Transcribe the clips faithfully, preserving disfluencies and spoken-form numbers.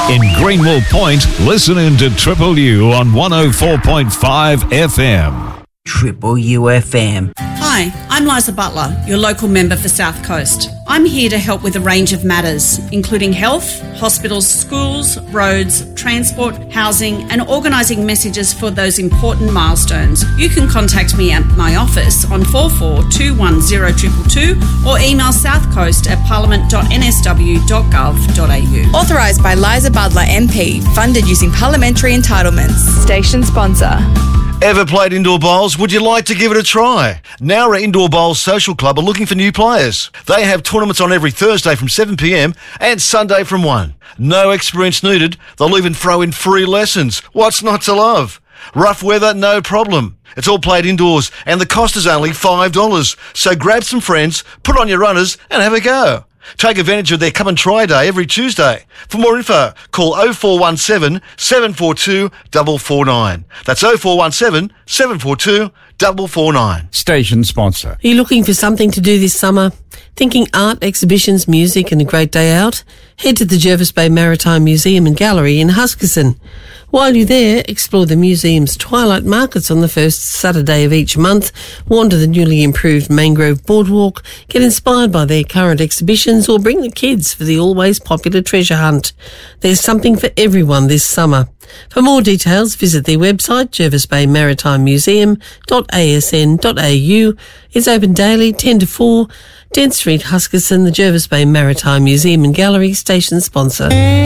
In Greenwell Point, listen in to Triple U on one oh four point five F M. Triple U F M. Hi, I'm Liza Butler, your local member for South Coast. I'm here to help with a range of matters, including health, hospitals, schools, roads, transport, housing, and organising messages for those important milestones. You can contact me at my office on four four two one zero two two two or email southcoast at parliament dot n s w dot gov dot a u. Authorised by Liza Butler M P, funded using parliamentary entitlements. Station sponsor. Ever played indoor bowls? Would you like to give it a try? Nowra Indoor Bowls Social Club are looking for new players. They have tournaments on every Thursday from seven p m and Sunday from one. No experience needed. They'll even throw in free lessons. What's not to love? Rough weather, no problem. It's all played indoors and the cost is only five dollars. So grab some friends, put on your runners and have a go. Take advantage of their come and try day every Tuesday. For more info, call oh four one seven, seven four two, four four nine. That's oh four one seven, seven four two, four four nine. Station sponsor. Are you looking for something to do this summer? Thinking art, exhibitions, music and a great day out? Head to the Jervis Bay Maritime Museum and Gallery in Huskisson. While you're there, explore the museum's twilight markets on the first Saturday of each month, wander the newly improved Mangrove Boardwalk, get inspired by their current exhibitions or bring the kids for the always popular treasure hunt. There's something for everyone this summer. For more details, visit their website, jervis bay maritime museum dot a s n dot a u. It's open daily, ten to four. Dent Street, Huskisson, the Jervis Bay Maritime Museum and Gallery, station sponsor.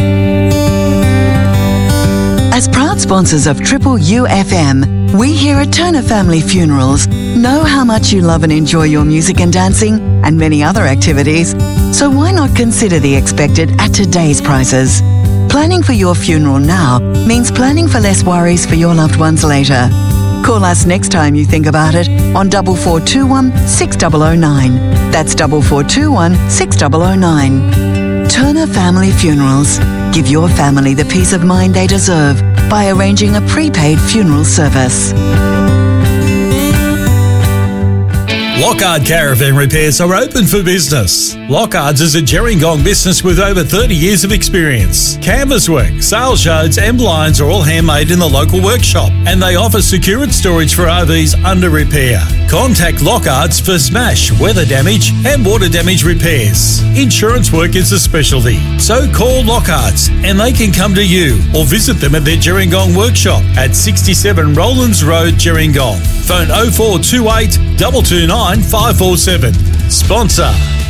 As proud sponsors of Triple U F M, we here at Turner Family Funerals know how much you love and enjoy your music and dancing and many other activities, so why not consider the expected at today's prices? Planning for your funeral now means planning for less worries for your loved ones later. Call us next time you think about it on four four two one, six zero zero nine. That's four four two one, six zero zero nine. Turner Family Funerals. Give your family the peace of mind they deserve by arranging a prepaid funeral service. Lockhart Caravan Repairs are open for business. Lockhart's is a Gerringong business with over thirty years of experience. Canvas work, sail shades and blinds are all handmade in the local workshop, and they offer secured storage for R Vs under repair. Contact Lockhart's for smash, weather damage and water damage repairs. Insurance work is a specialty, so call Lockhart's and they can come to you or visit them at their Gerringong workshop at sixty-seven Rowlands Road, Gerringong. Phone oh four two eight, two two nine, five four seven. Sponsor.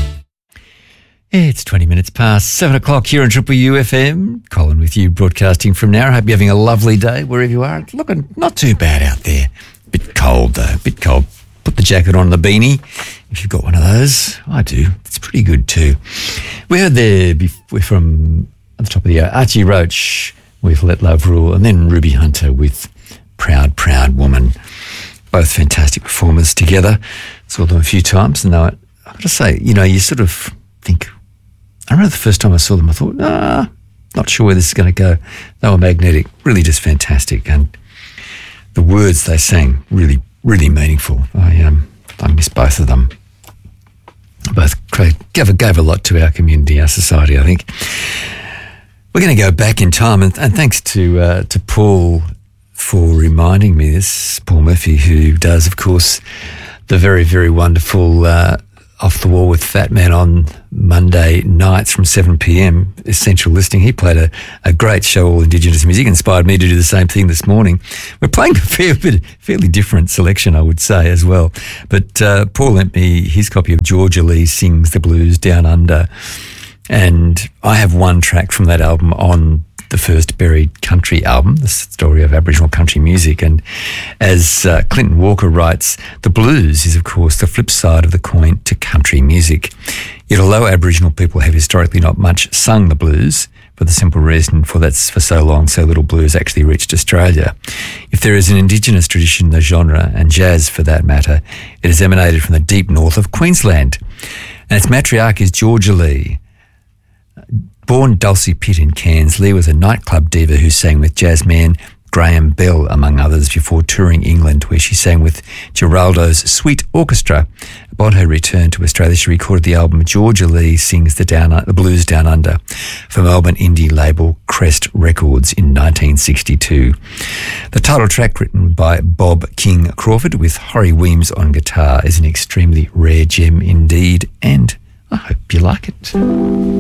It's twenty minutes past seven o'clock here on Triple U F M. Colin with you, broadcasting from now. I hope you're having a lovely day wherever you are. It's looking not too bad out there. Bit cold though, bit cold. Put the jacket on, the beanie, if you've got one of those. I do. It's pretty good too. We heard there before from at the top of the hour, Archie Roach with Let Love Rule, and then Ruby Hunter with Proud, Proud Woman. Both fantastic performers together. Saw them a few times, and they were, I've got to say, you know, you sort of think, I remember the first time I saw them, I thought, nah, not sure where this is going to go. They were magnetic, really just fantastic, and the words they sang, really, really meaningful. I um, I miss both of them. Both gave, gave a lot to our community, our society, I think. We're going to go back in time, and, and thanks to uh, to Paul for reminding me this, Paul Murphy, who does, of course, the very, very wonderful uh, Off the Wall with Fat Man on Monday nights from seven p m, Essential Listening. He played a, a great show, all Indigenous music, inspired me to do the same thing this morning. We're playing a fair bit, fairly different selection, I would say, as well. But uh, Paul lent me his copy of Georgia Lee Sings the Blues Down Under, and I have one track from that album on the first Buried Country album, the story of Aboriginal country music. And as uh, Clinton Walker writes, the blues is, of course, the flip side of the coin to country music. Yet although Aboriginal people have historically not much sung the blues, for the simple reason for that's for so long so little blues actually reached Australia, if there is an Indigenous tradition in the genre, and jazz for that matter, it has emanated from the deep north of Queensland. And its matriarch is Georgia Lee. Born Dulcie Pitt in Cairns, Lee was a nightclub diva who sang with jazzman Graham Bell, among others, before touring England, where she sang with Geraldo's Sweet Orchestra. Upon her return to Australia, she recorded the album Georgia Lee Sings the, Down, the Blues Down Under for Melbourne indie label Crest Records in nineteen sixty-two. The title track, written by Bob King Crawford with Horry Weems on guitar, is an extremely rare gem indeed, and I hope you like it.